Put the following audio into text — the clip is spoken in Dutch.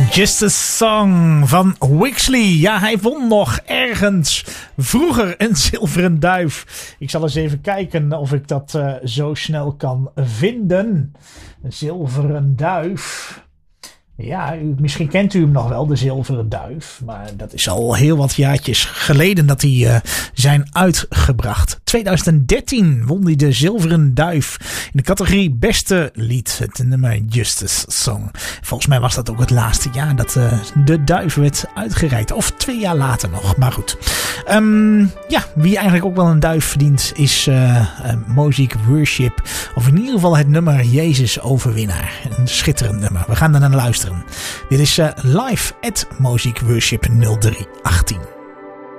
Just a Song van Wixley. Ja, hij won nog ergens vroeger een zilveren duif. Ik zal eens even kijken of ik dat zo snel kan vinden. Een zilveren duif. Ja, misschien kent u hem nog wel, de zilveren duif. Maar dat is al heel wat jaartjes geleden dat die zijn uitgebracht. 2013 won hij de zilveren duif in de categorie beste lied. Het nummer Just a Song. Volgens mij was dat ook het laatste jaar dat de duif werd uitgereikt. Of 2 jaar later nog, maar goed. Ja, wie eigenlijk ook wel een duif verdient is Music Worship. Of in ieder geval het nummer Jezus Overwinnaar. Een schitterend nummer. We gaan er naar luisteren. Dit is live at Music Worship 0318.